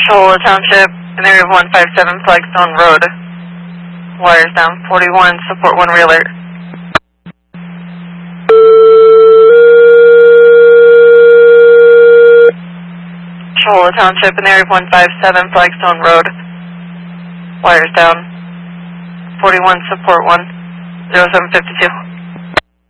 Shola Township, in area of 157 Flagstone Road. Wires down. 41, support 1 realert. Shola Township, in area of 157 Flagstone Road. Wires down. 41, support 1, 0752.